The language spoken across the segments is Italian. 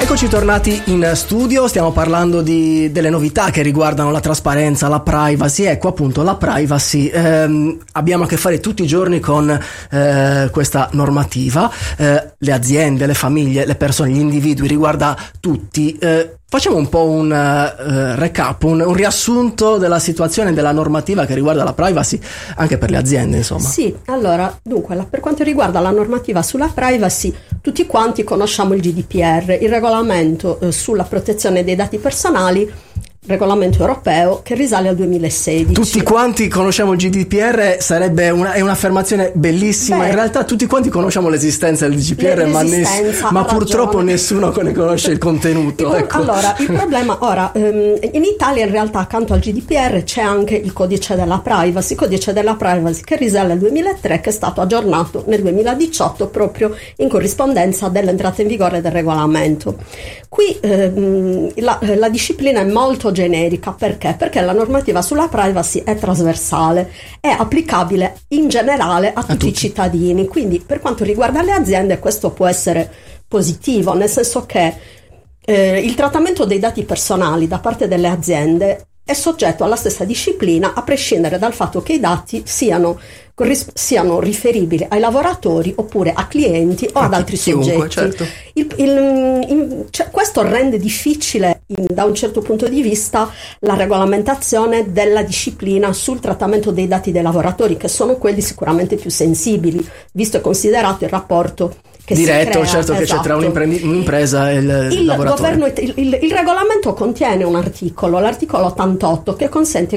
Eccoci tornati in studio, stiamo parlando delle novità che riguardano la trasparenza, la privacy. Ecco appunto la privacy, abbiamo a che fare tutti i giorni con questa normativa, le aziende, le famiglie, le persone, gli individui, riguarda tutti. Facciamo un po' un recap, un riassunto della situazione della normativa che riguarda la privacy anche per le aziende, insomma. Sì, allora, dunque, per quanto riguarda la normativa sulla privacy, tutti quanti conosciamo il GDPR, il regolamento sulla protezione dei dati personali, regolamento europeo che risale al 2016. Tutti quanti conosciamo il GDPR è un'affermazione bellissima. In realtà tutti quanti conosciamo l'esistenza del GDPR, ma purtroppo nessuno ne conosce il contenuto. Ecco. Allora, il problema ora, in Italia in realtà accanto al GDPR c'è anche il codice della privacy che risale al 2003, che è stato aggiornato nel 2018 proprio in corrispondenza dell'entrata in vigore del regolamento. Qui la disciplina è molto generica. Perché? Perché la normativa sulla privacy è trasversale, è applicabile in generale a tutti i cittadini, quindi per quanto riguarda le aziende questo può essere positivo, nel senso che il trattamento dei dati personali da parte delle aziende è soggetto alla stessa disciplina a prescindere dal fatto che i dati siano riferibili ai lavoratori oppure a clienti o ad altri soggetti. Certo. Questo rende difficile da un certo punto di vista la regolamentazione della disciplina sul trattamento dei dati dei lavoratori, che sono quelli sicuramente più sensibili, visto e considerato il rapporto che diretto, si crea, certo, che c'è tra un'impresa e il lavoratore. Il regolamento contiene un articolo, l'articolo 88, che consente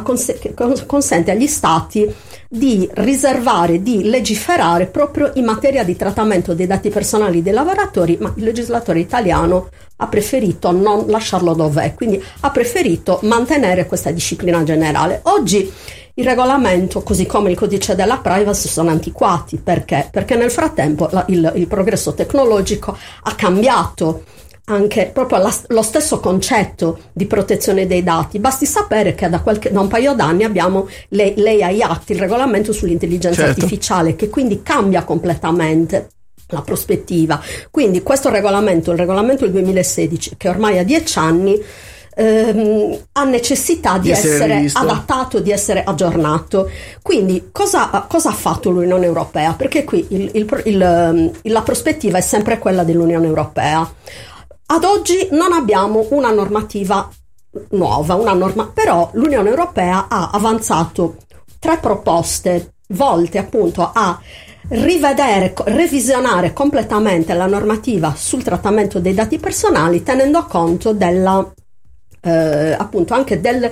agli stati di riservare, di legiferare proprio in materia di trattamento dei dati personali dei lavoratori, ma il legislatore italiano ha preferito non lasciarlo dov'è, quindi ha preferito mantenere questa disciplina generale. Oggi il regolamento, così come il codice della privacy, sono antiquati. Perché? Perché nel frattempo il progresso tecnologico ha cambiato anche proprio lo stesso concetto di protezione dei dati. Basti sapere che da un paio d'anni abbiamo l'AI Act, il regolamento sull'intelligenza artificiale, che quindi cambia completamente la prospettiva. Quindi questo regolamento, il regolamento del 2016, che ormai ha 10 anni, ha necessità di essere adattato, di essere aggiornato. Quindi cosa ha fatto l'Unione Europea? Perché qui la prospettiva è sempre quella dell'Unione Europea. Ad oggi non abbiamo una normativa nuova, però l'Unione Europea ha avanzato 3 proposte volte appunto a revisionare completamente la normativa sul trattamento dei dati personali, tenendo conto appunto anche del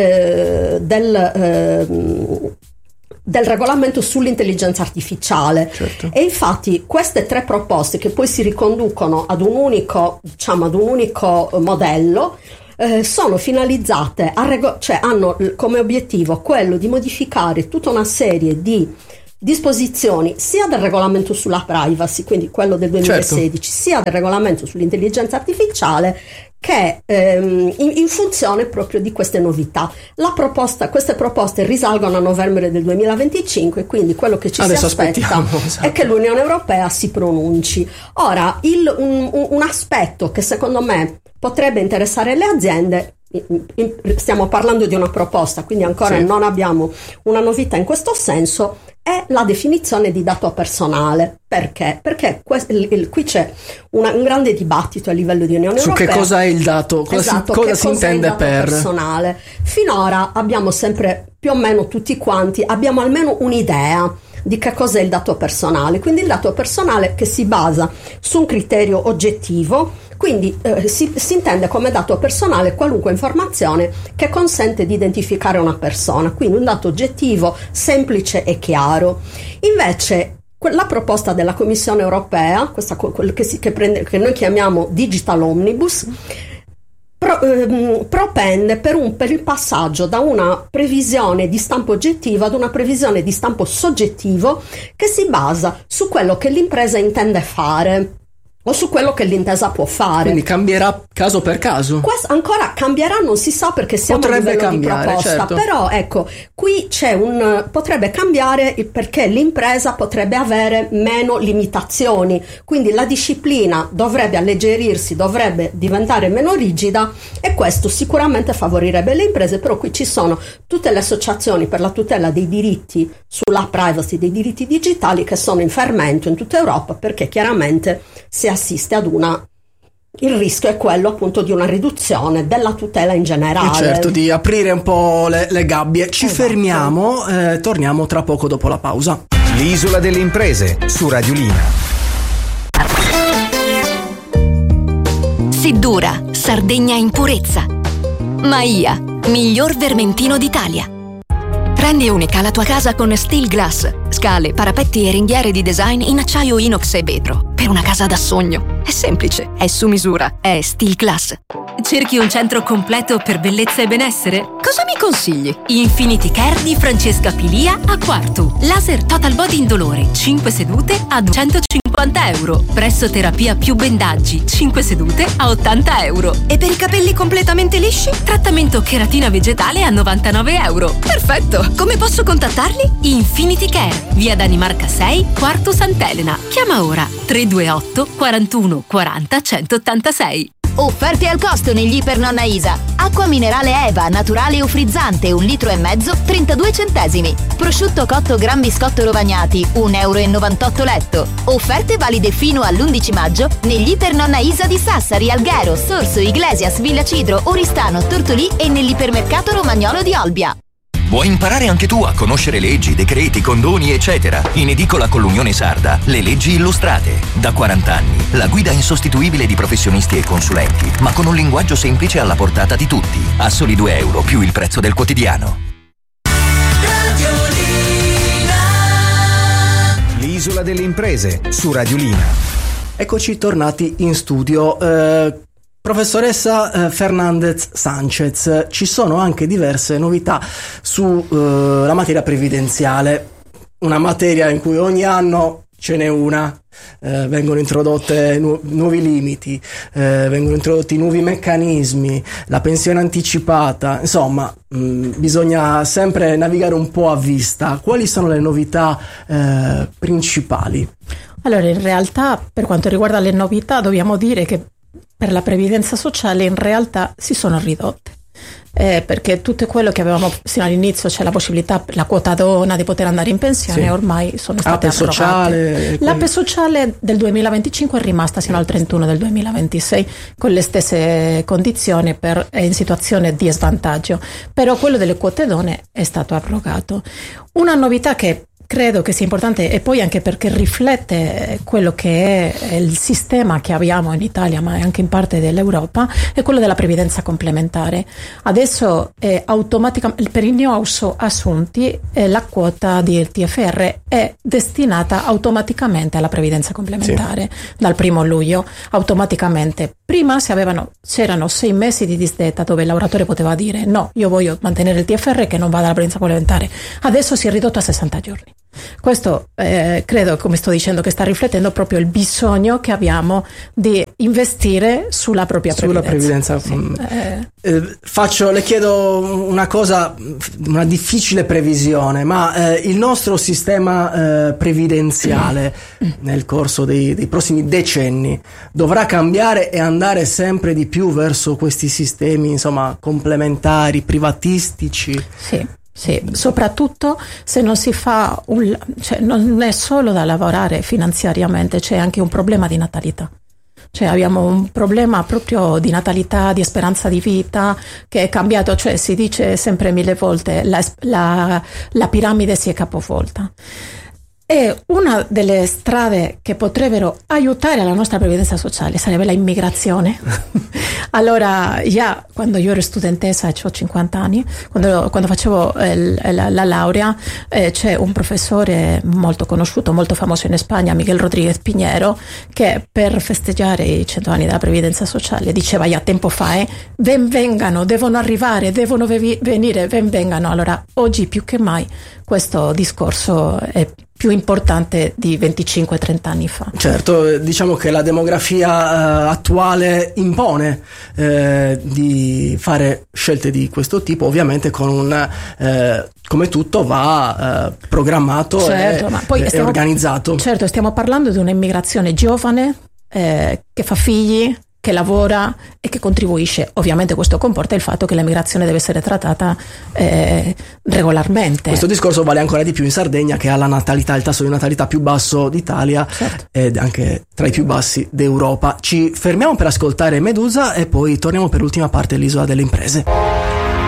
regolamento sull'intelligenza artificiale. Certo. E infatti queste 3 proposte, che poi si riconducono ad un unico modello, sono finalizzate hanno come obiettivo quello di modificare tutta una serie di disposizioni sia del regolamento sulla privacy, quindi quello del 2016, sia del regolamento sull'intelligenza artificiale, che in funzione proprio di queste novità. Queste proposte risalgono a novembre del 2025, quindi quello che ci si aspetta è che l'Unione Europea si pronunci. Ora, un aspetto che secondo me potrebbe interessare le aziende, stiamo parlando di una proposta, quindi ancora non abbiamo una novità in questo senso, è la definizione di dato personale. Perché? Perché qui c'è un grande dibattito a livello di Unione Europea. Su che cosa è il dato? Cosa si intende per personale? Finora abbiamo sempre, più o meno tutti quanti, abbiamo almeno un'idea di che cos'è il dato personale. Quindi il dato personale che si basa su un criterio oggettivo. Quindi si intende come dato personale qualunque informazione che consente di identificare una persona, quindi un dato oggettivo, semplice e chiaro. Invece la proposta della Commissione Europea, che noi chiamiamo Digital Omnibus, propende per il passaggio da una previsione di stampo oggettivo ad una previsione di stampo soggettivo, che si basa su quello che l'impresa intende fare. o su quello che l'intesa può fare. Quindi cambierà caso per caso? Questo ancora cambierà, non si sa perché siamo a livello cambiare, di proposta, certo. Però ecco, qui potrebbe cambiare perché l'impresa potrebbe avere meno limitazioni, quindi la disciplina dovrebbe alleggerirsi, dovrebbe diventare meno rigida, e questo sicuramente favorirebbe le imprese. Però qui ci sono tutte le associazioni per la tutela dei diritti sulla privacy, dei diritti digitali, che sono in fermento in tutta Europa, perché chiaramente si assiste ad il rischio è quello appunto di una riduzione della tutela in generale. E certo, di aprire un po' le gabbie. Ci fermiamo, torniamo tra poco dopo la pausa. L'isola delle imprese su Radiolina. Siddura, Sardegna in purezza. Maia, miglior vermentino d'Italia. Rendi unica la tua casa con Steel Glass, scale, parapetti e ringhiere di design in acciaio inox e vetro, per una casa da sogno. È semplice, è su misura, è Steel Glass. Cerchi un centro completo per bellezza e benessere? Cosa mi consigli? Infinity Care di Francesca Pilia a Quartu. Laser Total Body indolore, 5 sedute a 250 euro. Pressoterapia più bendaggi, 5 sedute a 80 euro. E per i capelli completamente lisci, trattamento cheratina vegetale a 99 euro. Perfetto! Come posso contattarli? Infinity Care, via Danimarca 6, Quartu Sant'Elena. Chiama ora 328 41 40 186. Offerte al costo negli Iper Nonna Isa. Acqua minerale Eva, naturale o frizzante, 1,5 litri, 32 centesimi. Prosciutto cotto Gran Biscotto Rovagnati, 1,98 euro letto. Offerte valide fino all'11 maggio negli Iper Nonna Isa di Sassari, Alghero, Sorso, Iglesias, Villa Cidro, Oristano, Tortolì e nell'ipermercato Romagnolo di Olbia. Vuoi imparare anche tu a conoscere leggi, decreti, condoni, eccetera? In edicola con l'Unione Sarda, le leggi illustrate. Da 40 anni, la guida insostituibile di professionisti e consulenti, ma con un linguaggio semplice alla portata di tutti. A soli 2 euro più il prezzo del quotidiano. L'isola delle imprese su Radiolina. Eccoci tornati in studio. Professoressa Fernandez Sanchez, ci sono anche diverse novità su la materia previdenziale, una materia in cui ogni anno ce n'è una, vengono introdotte nuovi limiti, vengono introdotti nuovi meccanismi, la pensione anticipata, insomma bisogna sempre navigare un po' a vista. Quali sono le novità principali? Allora, in realtà, per quanto riguarda le novità, dobbiamo dire che per la previdenza sociale in realtà si sono ridotte, perché tutto quello che avevamo sino all'inizio, c'è la possibilità per la quota donna di poter andare in pensione, sì, ormai sono state approvate. L'APE sociale del 2025 è rimasta sino al 31 del 2026 con le stesse condizioni in situazione di svantaggio, però quello delle quote donne è stato abrogato. Una novità che credo che sia importante, e poi anche perché riflette quello che è il sistema che abbiamo in Italia, ma anche in parte dell'Europa, è quello della previdenza complementare. Adesso automaticamente per i neoassunti la quota di TFR è destinata automaticamente alla previdenza complementare, sì, dal 1 luglio, automaticamente. Prima c'erano 6 mesi di disdetta dove il lavoratore poteva dire no, io voglio mantenere il TFR che non vada alla previdenza complementare. Adesso si è ridotto a 60 giorni. Questo credo, come sto dicendo, che sta riflettendo proprio il bisogno che abbiamo di investire sulla propria previdenza. Sì. Le chiedo una cosa, una difficile previsione, ma il nostro sistema previdenziale nel corso dei prossimi decenni dovrà cambiare e andare sempre di più verso questi sistemi, insomma, complementari, privatistici? Sì, soprattutto se non si fa non è solo da lavorare finanziariamente, c'è anche un problema di natalità. Cioè abbiamo un problema proprio di natalità, di speranza di vita che è cambiato, cioè si dice sempre 1000 volte la piramide si è capovolta. E una delle strade che potrebbero aiutare la nostra previdenza sociale sarebbe l'immigrazione. Allora, già quando io ero studentessa, ho 50 anni, quando facevo la laurea, c'è un professore molto conosciuto, molto famoso in Spagna, Miguel Rodríguez Piñero, che per festeggiare i 100 anni della previdenza sociale diceva già tempo fa, vengano, devono arrivare, devono venire, vengano. Allora, oggi più che mai questo discorso è più importante di 25-30 anni fa. Certo, diciamo che la demografia attuale impone di fare scelte di questo tipo, ovviamente con un come tutto va programmato, certo, ma poi e organizzato. Certo, stiamo parlando di un'immigrazione giovane che fa figli, che lavora e che contribuisce. Ovviamente questo comporta il fatto che l'emigrazione deve essere trattata regolarmente. Questo discorso vale ancora di più in Sardegna, che ha la natalità, il tasso di natalità più basso d'Italia, certo, ed anche tra i più bassi d'Europa. Ci fermiamo per ascoltare Medusa e poi torniamo per l'ultima parte dell'Isola delle Imprese.